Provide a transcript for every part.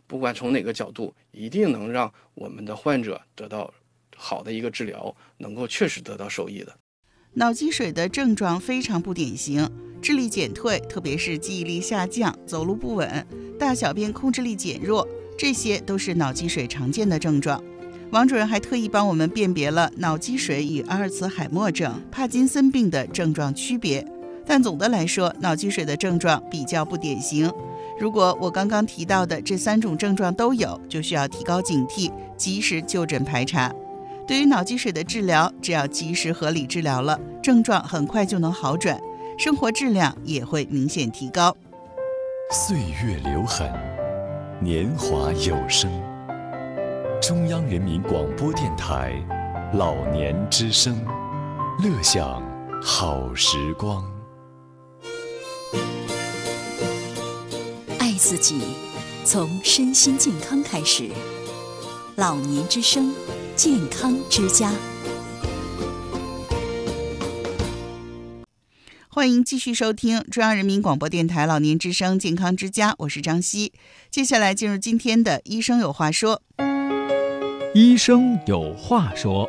不管从哪个角度，一定能让我们的患者得到好的一个治疗，能够确实得到受益的。 脑积水的症状非常不典型，智力减退，特别是记忆力下降、走路不稳、大小便控制力减弱，这些都是脑积水常见的症状。王主任还特意帮我们辨别了脑积水与阿尔茨海默症、帕金森病的症状区别。但总的来说，脑积水的症状比较不典型。如果我刚刚提到的这3种症状都有，就需要提高警惕，及时就诊排查。对于脑积水的治疗，只要及时合理治疗了，症状很快就能好转，生活质量也会明显提高。 岁月留痕，年华有声。中央人民广播电台老年之声，乐享好时光。 爱自己，从身心健康开始。老年之声，健康之家。 欢迎继续收听中央人民广播电台老年之声健康之家，我是张希。接下来进入今天的医生有话说。 医生有话说。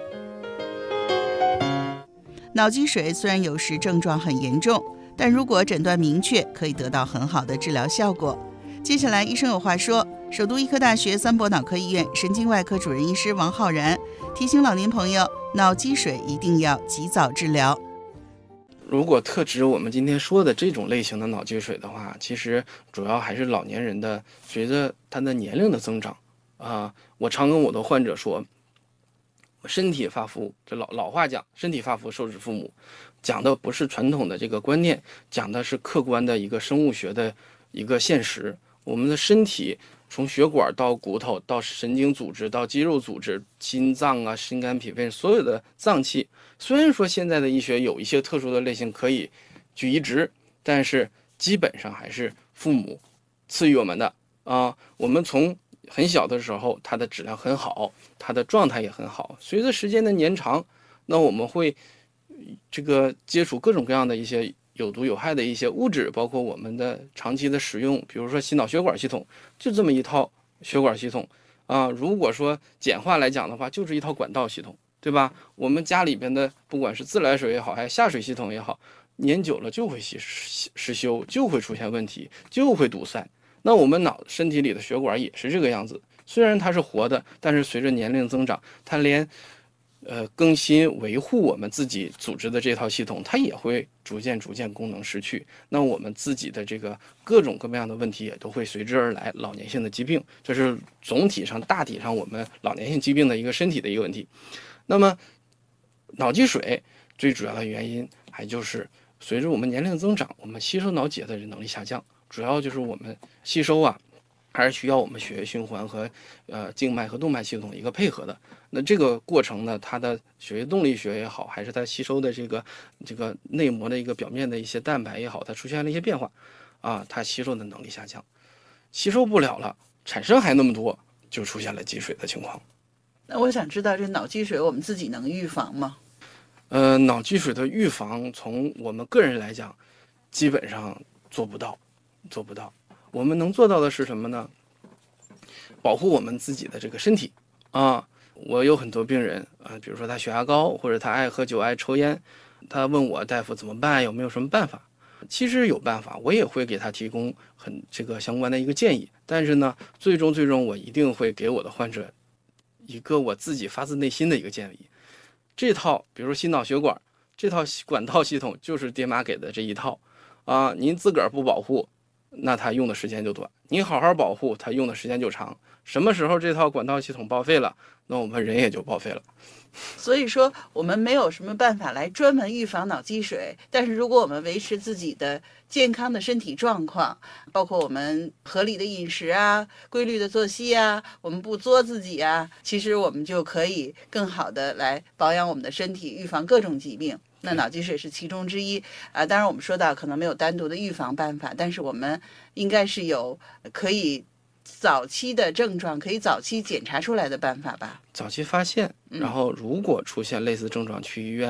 脑积水虽然有时症状很严重，但如果诊断明确，可以得到很好的治疗效果。接下来医生有话说，首都医科大学三博脑科医院神经外科主任医师王浩然提醒老年朋友，脑积水一定要及早治疗。 如果特指我们今天说的这种类型的脑积水的话，其实主要还是老年人的，随着他的年龄的增长我常跟我的患者说，身体发肤，这老话讲，身体发肤受之父母，讲的不是传统的这个观念，讲的是客观的一个生物学的一个现实。我们的身体从血管到骨头到神经组织到肌肉组织，心脏啊、心肝脾肺所有的脏器，虽然说现在的医学有一些特殊的类型可以去移植，但是基本上还是父母赐予我们的我们从很小的时候，它的质量很好，它的状态也很好。随着时间的延长，那我们会这个接触各种各样的一些有毒有害的一些物质，包括我们的长期的使用，比如说心脑血管系统，就这么一套血管系统如果说简化来讲的话，就是一套管道系统，对吧？我们家里边的不管是自来水也好，还是下水系统也好，年久了就会失修，就会出现问题，就会堵塞。那我们身体里的血管也是这个样子，虽然它是活的，但是随着年龄增长，它连更新维护我们自己组织的这套系统，它也会逐渐功能失去。那我们自己的这个各种各样的问题也都会随之而来，老年性的疾病，这是总体上大体上我们老年性疾病的一个身体的一个问题。那么脑积水最主要的原因还就是随着我们年龄增长，我们吸收脑解的能力下降，主要就是我们吸收还是需要我们血液循环和静脉和动脉系统一个配合的。那这个过程呢，它的血液动力学也好，还是它吸收的这个内膜的一个表面的一些蛋白也好，它出现了一些变化它吸收的能力下降，吸收不了了，产生还那么多，就出现了积水的情况。 那我想知道，这脑积水我们自己能预防吗？ 脑积水的预防，从我们个人来讲，基本上做不到。我们能做到的是什么呢？保护我们自己的这个身体我有很多病人比如说他血压高，或者他爱喝酒爱抽烟，他问我大夫怎么办，有没有什么办法？其实有办法，我也会给他提供这个相关的一个建议，但是呢，最终我一定会给我的患者一个我自己发自内心的一个建议。这套比如说心脑血管这套管道系统就是爹妈给的这一套您自个儿不保护，那它用的时间就短，你好好保护，它用的时间就长。什么时候这套管道系统报废了，那我们人也就报废了。 所以说我们没有什么办法来专门预防脑积水，但是如果我们维持自己的健康的身体状况，包括我们合理的饮食规律的作息我们不作自己其实我们就可以更好的来保养我们的身体，预防各种疾病。那脑积水是其中之一当然我们说到可能没有单独的预防办法，但是我们应该是有可以早期的症状，可以早期检查出来的办法吧。 早期发现，然后如果出现类似症状去医院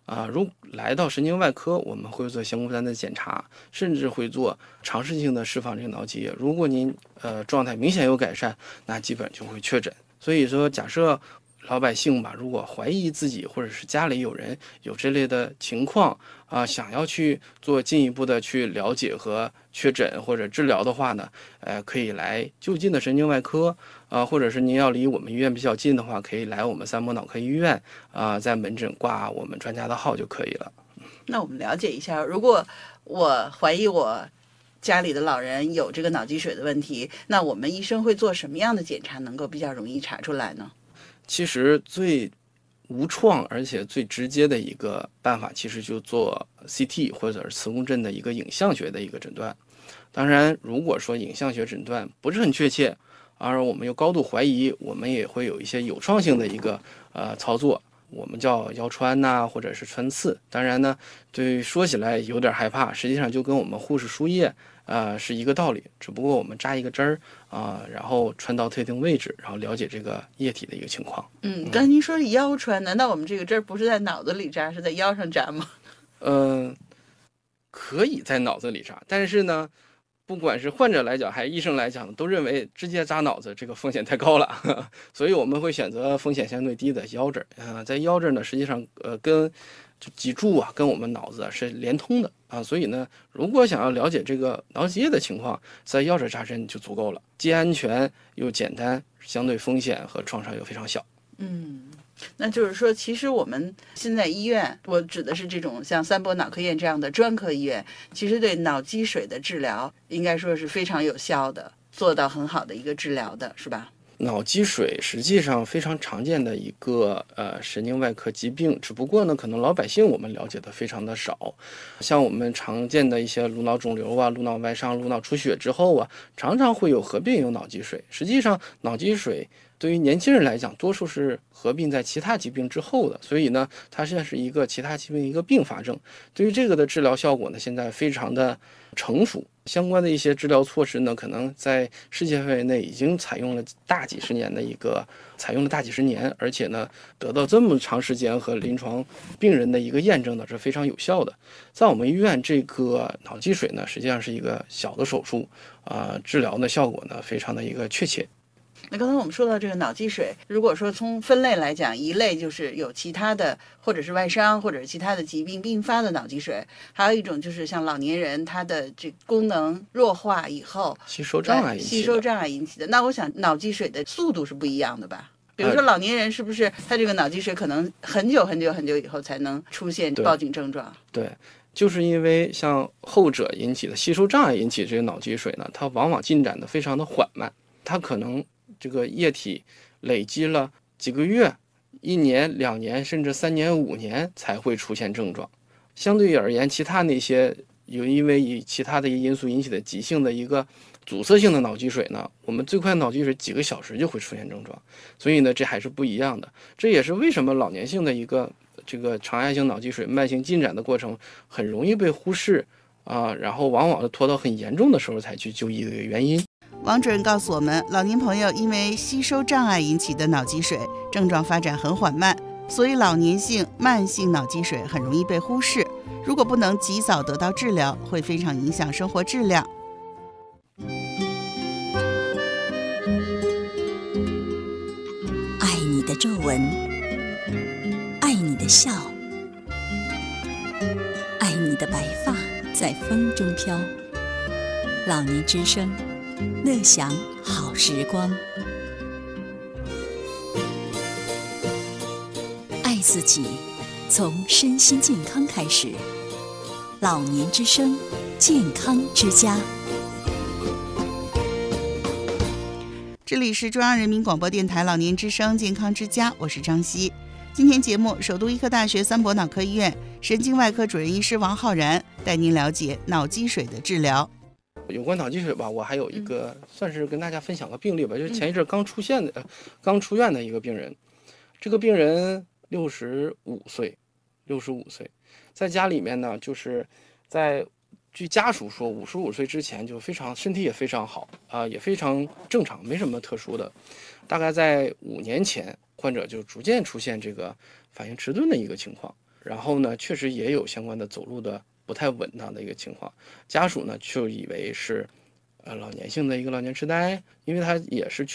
如来到神经外科，我们会做相关的检查，甚至会做尝试性的释放这个脑积液。如果您状态明显有改善，那基本就会确诊。所以说，假设老百姓吧，如果怀疑自己或者是家里有人有这类的情况想要去做进一步的去了解和确诊或者治疗的话呢，可以来就近的神经外科或者是您要离我们医院比较近的话，可以来我们三博脑科医院在门诊挂我们专家的号就可以了。 那我们了解一下，如果我怀疑我家里的老人有这个脑积水的问题，那我们医生会做什么样的检查能够比较容易查出来呢？ 其实最无创而且最直接的一个办法，其实就做 CT 或者是磁共振的一个影像学的一个诊断。当然，如果说影像学诊断不是很确切，而我们又高度怀疑，我们也会有一些有创性的一个操作，我们叫腰穿或者是穿刺。当然呢，对说起来有点害怕，实际上就跟我们护士输液是一个道理，只不过我们扎一个针儿然后穿到特定位置，然后了解这个液体的一个情况。 刚才您说是腰穿，难道我们这个针儿不是在脑子里扎，是在腰上扎吗？ 可以在脑子里扎，但是呢，不管是患者来讲还是医生来讲，都认为直接扎脑子这个风险太高了，所以我们会选择风险相对低的腰这儿。在腰这儿呢，实际上跟脊柱跟我们脑子是连通的所以呢，如果想要了解这个脑积液的情况，在腰这扎针就足够了，既安全又简单，相对风险和创伤又非常小。 那就是说，其实我们现在医院，我指的是这种像三博脑科院这样的专科医院，其实对脑积水的治疗应该说是非常有效的，做到很好的一个治疗的，是吧？ 脑积水实际上非常常见的一个神经外科疾病，只不过呢，可能老百姓我们了解的非常的少。像我们常见的一些颅脑肿瘤颅脑外伤、颅脑出血之后常常会有合并有脑积水。实际上，脑积水对于年轻人来讲，多数是合并在其他疾病之后的，所以呢，它现在是一个其他疾病一个并发症。对于这个的治疗效果呢，现在非常的成熟。相关的一些治疗措施呢，可能在世界范围内已经采用了大几十年，而且呢，得到这么长时间和临床病人的一个验证呢，是非常有效的。在我们医院，这个脑积水呢，实际上是一个小的手术治疗的效果呢，非常的一个确切。 那刚才我们说到这个脑积水，如果说从分类来讲，一类就是有其他的，或者是外伤，或者是其他的疾病并发的脑积水，还有一种就是像老年人他的这功能弱化以后， 吸收障碍引起的。那我想脑积水的速度是不一样的吧？比如说老年人是不是他这个脑积水可能很久以后才能出现报警症状？ 对。就是因为像后者引起的吸收障碍引起这个脑积水呢，它往往进展的非常的缓慢，它可能这个液体累积了几个月、1年、2年，甚至3年、5年才会出现症状。相对而言，其他那些因为以其他的因素引起的急性的一个阻塞性的脑积水呢，我们最快脑积水几个小时就会出现症状，所以呢，这还是不一样的。这也是为什么老年性的一个这个常压性脑积水慢性进展的过程很容易被忽视然后往往拖到很严重的时候才去就医的原因。 王主任告诉我们，老年朋友因为吸收障碍引起的脑积水症状发展很缓慢，所以老年性慢性脑积水很容易被忽视，如果不能及早得到治疗，会非常影响生活质量。 爱你的皱纹，爱你的笑，爱你的白发在风中飘。老年之声，乐享好时光。爱自己，从身心健康开始。老年之声，健康之家。 这里是中央人民广播电台老年之声健康之家，我是张希。今天节目，首都医科大学三博脑科医院神经外科主任医师王浩然带您了解脑积水的治疗。 有关脑积水吧，我还有一个算是跟大家分享个病例吧，就是前一阵刚出院的一个病人。这个病人65岁，在家里面呢，就是据家属说，55岁之前就身体也非常好也非常正常，没什么特殊的。大概在5年前，患者就逐渐出现这个反应迟钝的一个情况。 然后呢，确实也有相关的走路的不太稳当的一个情况，家属呢就以为是老年性的一个老年痴呆，因为他也是